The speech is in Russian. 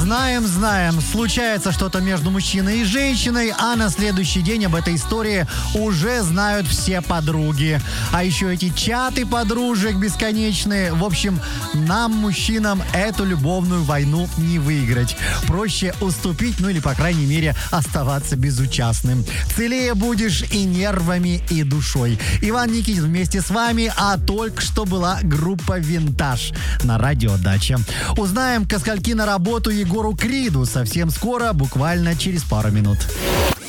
Знаем. Случается что-то между мужчиной и женщиной, а на следующий день об этой истории уже знают все подруги. А еще эти чаты подружек бесконечные. В общем, нам, мужчинам, эту любовную войну не выиграть. Проще уступить, или, по крайней мере, оставаться безучастным. Целее будешь и нервами, и душой. Иван Никитин вместе с вами, а только что была группа «Винтаж» на радио «Дача». Узнаем, ко скольки на работу Егору Криду совсем скоро, буквально через пару минут.